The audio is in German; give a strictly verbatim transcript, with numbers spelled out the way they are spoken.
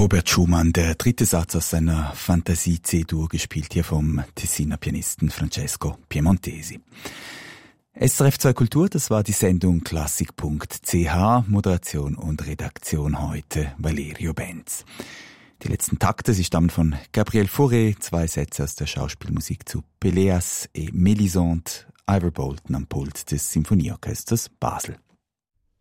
Robert Schumann, der dritte Satz aus seiner Fantasie C-Dur, gespielt hier vom Tessiner Pianisten Francesco Piemontesi. S R F zwei Kultur, das war die Sendung Klassik punkt c h, Moderation und Redaktion heute Valerio Benz. Die letzten Takte, sie stammen von Gabriel Fauré, zwei Sätze aus der Schauspielmusik zu Péléas et Mélisande, Ivor Bolton am Pult des Symphonieorchesters Basel.